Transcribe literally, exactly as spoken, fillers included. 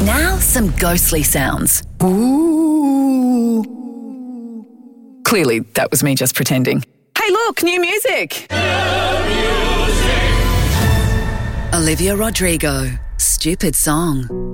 Now, some ghostly sounds. Ooh. Clearly, that was me just pretending. Hey, look, new music. New music. Olivia Rodrigo, Stupid Song.